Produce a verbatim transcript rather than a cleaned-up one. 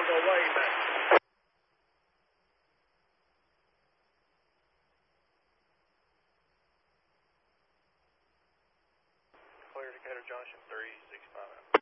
on the way back. Clear Decatur Junction three six five.